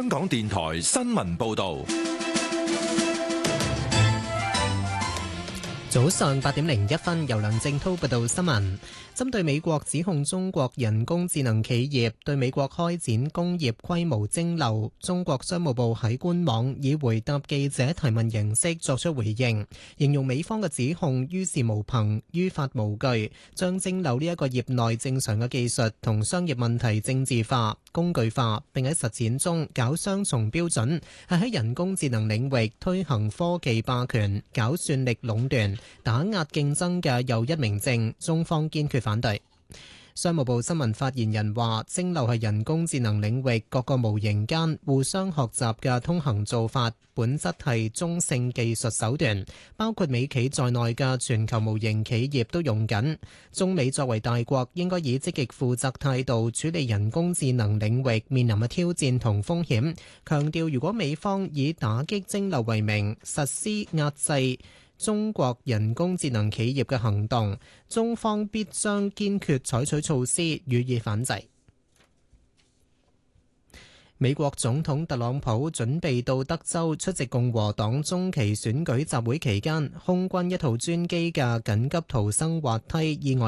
港電台新聞報道。 早上8:01，由梁正滔報道新聞。針對美國指控中國人工智能企業對美國開展工業規模徵漏，中國商務部喺官網以回答記者提問形式作出回應，形容美方嘅指控於事無憑、於法無據，將徵漏呢一個業內正常嘅技術同商業問題政治化、工具化，並喺實踐中搞雙重標準，係喺人工智能領域推行科技霸權、搞算力壟斷、打壓競爭嘅又一明證，中方堅決反對。商務部新聞發言人話，徵漏係人工智能領域各個模型間互相學習嘅通行做法，本質係中性技術手段，包括美企在內嘅全球模型企業都用緊。中美作為大國，應該以積極負責態度處理人工智能領域面臨嘅挑戰同風險，強調如果美方以打擊徵漏為名，實施壓制中國人工智能企業嘅行動，中方必將堅決採取措施予以反制。美國總統特朗普準備到德州出席共和黨中期選舉集會期間，空軍一號專機嘅緊急逃生滑梯意外